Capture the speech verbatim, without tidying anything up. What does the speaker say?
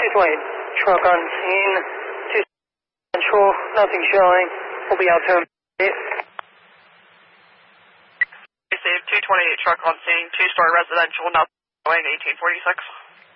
two twenty-eight, truck on scene, two central, nothing showing. We'll be out to immediate. Receive two twenty-eight, truck on scene, two-story residential, nothing showing, eighteen forty-six.